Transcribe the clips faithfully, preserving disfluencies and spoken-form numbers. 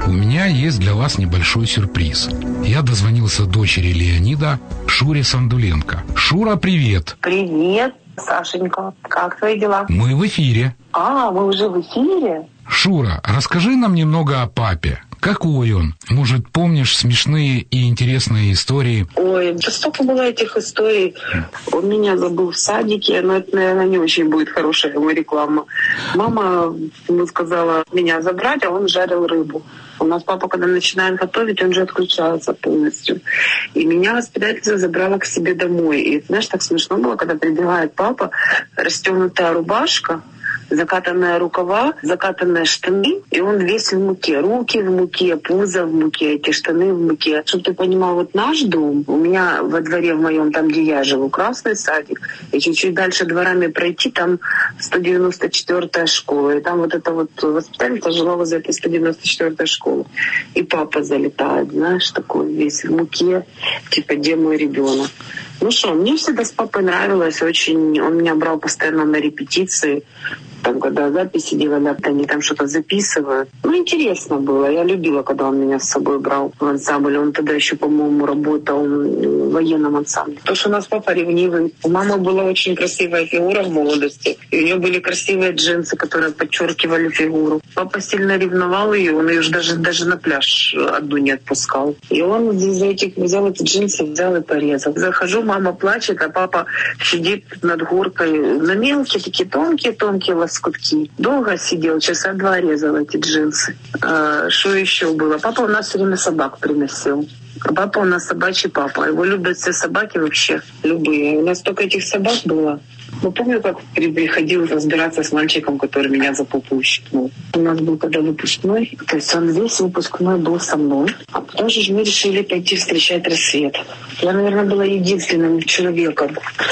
у меня есть для вас небольшой сюрприз. Я дозвонился дочери Леонида, Шуре Сандуленко. Шура, привет! Привет, Сашенька. Как твои дела? Мы в эфире. А, мы уже в эфире? Шура, расскажи нам немного о папе. Какой он? Может, помнишь смешные и интересные истории? Ой, да столько было этих историй. Он меня забыл в садике, но это, наверное, не очень будет хорошая ему реклама. Мама ему сказала меня забрать, а он жарил рыбу. У нас папа, когда начинает готовить, он же отключается полностью. И меня воспитательница забрала к себе домой. И, знаешь, так смешно было, когда прибегает папа, расстегнутая рубашка, закатанные рукава, закатанные штаны, и он весь в муке. Руки в муке, пузо в муке, эти штаны в муке. Чтобы ты понимал, вот наш дом, у меня во дворе в моем, там, где я живу, красный садик, и чуть-чуть дальше дворами пройти, там сто девяносто четвёртая школа. И там вот эта вот воспитательница жила возле этой сто девяносто четвёртой школы. И папа залетает, знаешь, такой весь в муке, типа, где мой ребенок. Ну что, мне всегда с папой нравилось очень. Он меня брал постоянно на репетиции. Там, когда записи делали, они там что-то записывают. Ну, интересно было. Я любила, когда он меня с собой брал в ансамбль. Он тогда еще, по-моему, работал в военном ансамбле. Потому что у нас папа ревнивый. У мамы была очень красивая фигура в молодости. И у нее были красивые джинсы, которые подчеркивали фигуру. Папа сильно ревновал ее. Он ее даже, даже на пляж одну не отпускал. И он из-за этих взял эти джинсы, взял и порезал. Захожу, мама плачет, а папа сидит над горкой на мелкие, такие тонкие-тонкие лоскутки. Долго сидел, часа два резал эти джинсы. А, что еще было? Папа у нас все время собак приносил. Папа у нас собачий папа. Его любят все собаки вообще, любые. У нас столько этих собак было. Ну, помню, как приходил разбираться с мальчиком, который меня за попу ущипнул. У нас был когда выпускной, то есть он весь выпускной был со мной. А потом же мы решили пойти встречать рассвет. Я, наверное, была единственным человеком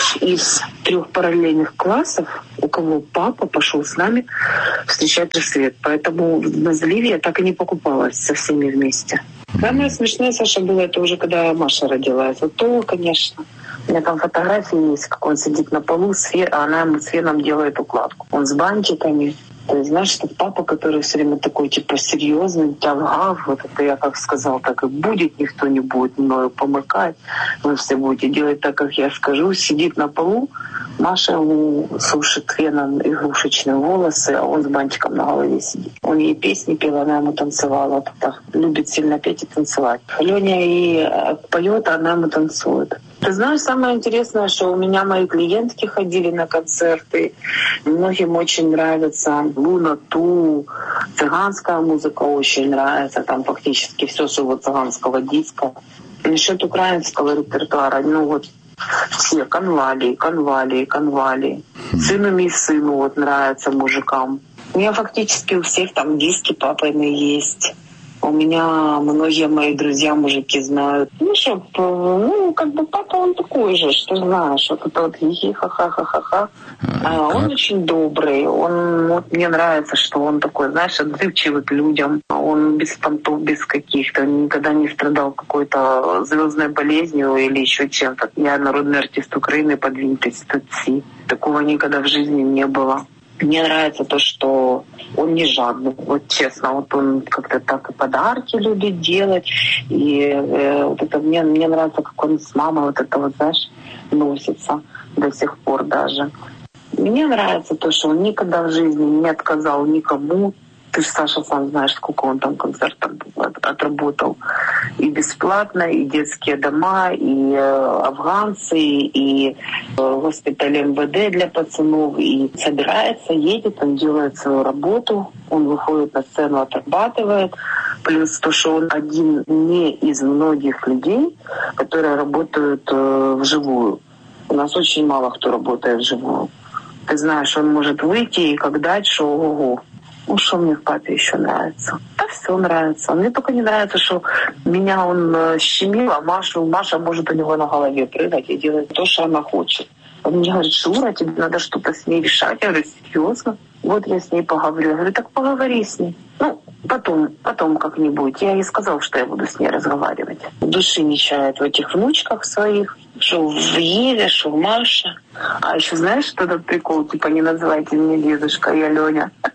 из трех параллельных классов, у кого папа пошел с нами встречать рассвет. Поэтому на заливе я так и не покупалась со всеми вместе. Самое смешное, Саша, было это уже когда Маша родилась. Вот то, конечно. У меня там фотографии есть, как он сидит на полу, а она ему с феном делает укладку. Он с бантиками. То есть, знаешь, это папа, который все время такой, типа, серьезный, тягав. Вот это я как сказал, так и будет. Никто не будет мною помыкать. Вы все будете делать так, как я скажу. Сидит на полу. Маша ему сушит феном игрушечные волосы, а он с бантиком на голове сидит. Он ей песни пел, она ему танцевала. Так, любит сильно петь и танцевать. Леня и поет, а она ему танцует. Ты знаешь, самое интересное, что у меня мои клиентки ходили на концерты. Многим очень нравится Луна Ту, цыганская музыка очень нравится. Там фактически все, что вот цыганского диска. Насчет украинского репертуара, ну вот все конвалии, конвалии, конвалии. Сыну и сыну вот нравится мужикам. У меня фактически у всех там диски папины есть. У меня многие мои друзья мужики знают. Ну что, ну как бы папа он такой же, что знаешь, вот это вот хихи, ха-ха-ха-ха-ха. А он очень добрый. Он, вот мне нравится, что он такой, знаешь, отзывчивый к людям. Он без понтов, без каких-то, никогда не страдал какой-то звездной болезнью или еще чем-то. Я народный артист Украины под Винтовси. Такого никогда в жизни не было. Мне нравится то, что он не жадный. Вот честно, вот он как-то так и подарки любит делать. И э, вот это мне, мне нравится, как он с мамой вот это вот, знаешь, носится до сих пор даже. Мне нравится то, что он никогда в жизни не отказал никому. Ты же, Саша, сам знаешь, сколько он там концертов отработал. И бесплатно, и детские дома, и э, афганцы, и э, госпиталь эм вэ дэ для пацанов. И собирается, едет, он делает свою работу, он выходит на сцену, отрабатывает. Плюс то, что он один не из многих людей, которые работают э, вживую. У нас очень мало кто работает вживую. Ты знаешь, он может выйти и как дать, что ого-го. Ну, что мне в папе еще нравится? Да все нравится. Мне только не нравится, что меня он щемил, а Машу, Маша может у него на голове прыгать и делать то, что она хочет. Он мне говорит: Шура, тебе надо что-то с ней решать. Я говорю: серьезно? Вот я с ней поговорю. Я говорю: так поговори с ней. Ну, потом, потом как-нибудь. Я ей сказал, что я буду с ней разговаривать. Души не чает в этих внучках своих. Что в Еве, что в Маше. А еще знаешь, что этот прикол? Типа, не называйте меня дедушка, я Леня.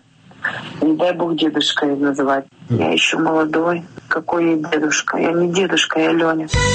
Не дай бог дедушкой называть. Я еще молодой. Какой я дедушка? Я не дедушка, я Леня.